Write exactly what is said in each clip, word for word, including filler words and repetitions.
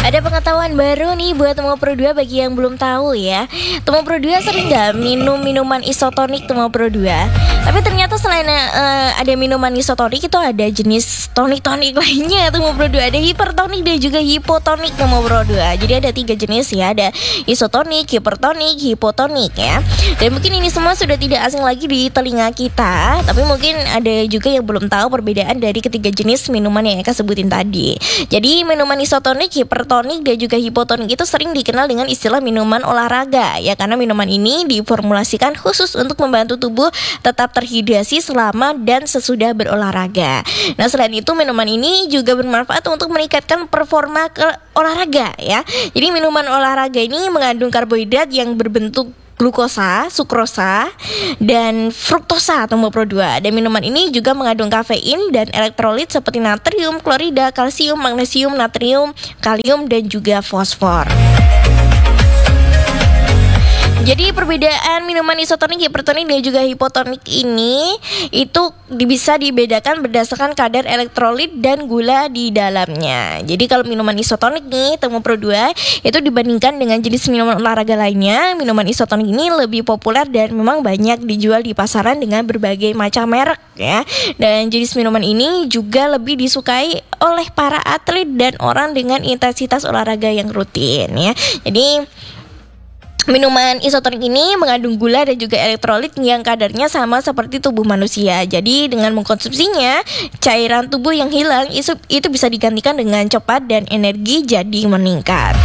Ada pengetahuan baru nih buat Temo Pro dua bagi yang belum tahu ya. Temo Pro dua sering gak minum minuman isotonik Temo Pro dua? Tapi ternyata selain uh, ada minuman isotonik, itu ada jenis tonik-tonik lainnya Temo Pro dua. Ada hipertonik dan juga hipotonik Temo Pro dua. Jadi ada tiga jenis ya, ada isotonik, hipertonik, hipotonik ya. Dan mungkin ini semua sudah tidak asing lagi di telinga kita, tapi mungkin ada juga yang belum tahu perbedaan dari ketiga jenis minuman yang Eka sebutin tadi. Jadi minuman isotonik, hipertonik, dan juga hipotonik itu sering dikenal dengan istilah minuman olahraga ya, karena minuman ini diformulasikan khusus untuk membantu tubuh tetap terhidrasi selama dan sesudah berolahraga. Nah, selain itu minuman ini juga bermanfaat untuk meningkatkan performa ke olahraga ya. Jadi minuman olahraga ini mengandung karbohidrat yang berbentuk glukosa, sukrosa, dan fruktosa Temo Pro dua. Dan minuman ini juga mengandung kafein dan elektrolit seperti natrium, klorida, kalsium, magnesium, natrium, kalium, dan juga fosfor. Jadi perbedaan minuman isotonik, hipertonik, dan juga hipotonik ini itu bisa dibedakan berdasarkan kadar elektrolit dan gula di dalamnya. Jadi kalau minuman isotonik nih Temo Pro dua itu dibandingkan dengan jenis minuman olahraga lainnya, minuman isotonik ini lebih populer dan memang banyak dijual di pasaran dengan berbagai macam merek ya. Dan jenis minuman ini juga lebih disukai oleh para atlet dan orang dengan intensitas olahraga yang rutin ya. Jadi minuman isotonik ini mengandung gula dan juga elektrolit yang kadarnya sama seperti tubuh manusia. Jadi dengan mengkonsumsinya, cairan tubuh yang hilang itu, itu bisa digantikan dengan cepat dan energi jadi meningkat.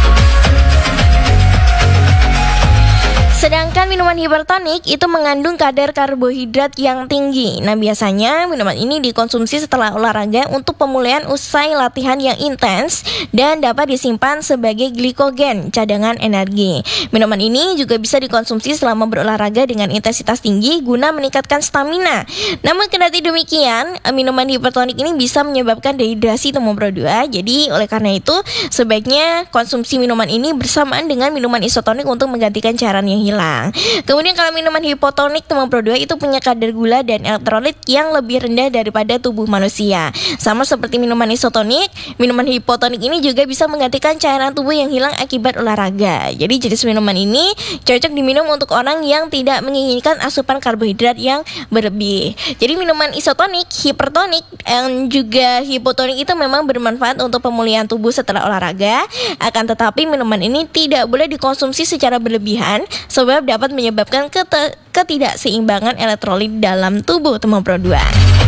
Sedangkan minuman hipertonik itu mengandung kadar karbohidrat yang tinggi. Nah, biasanya minuman ini dikonsumsi setelah olahraga untuk pemulihan usai latihan yang intens dan dapat disimpan sebagai glikogen, cadangan energi. Minuman ini juga bisa dikonsumsi selama berolahraga dengan intensitas tinggi guna meningkatkan stamina. Namun kendati demikian, minuman hipertonik ini bisa menyebabkan dehidrasi Temo Pro dua. Jadi oleh karena itu sebaiknya konsumsi minuman ini bersamaan dengan minuman isotonik untuk menggantikan cairan yang hilang. Kemudian kalau minuman hipotonik Temo Pro dua itu punya kadar gula dan elektrolit yang lebih rendah daripada tubuh manusia. Sama seperti minuman isotonik, minuman hipotonik ini juga bisa menggantikan cairan tubuh yang hilang akibat olahraga. Jadi jenis minuman ini cocok diminum untuk orang yang tidak menginginkan asupan karbohidrat yang berlebih. Jadi minuman isotonik, hipertonik, dan juga hipotonik itu memang bermanfaat untuk pemulihan tubuh setelah olahraga. Akan tetapi minuman ini tidak boleh dikonsumsi secara berlebihan sebab dapat menyebabkan ket- ketidakseimbangan elektrolit dalam tubuh Temo Pro dua.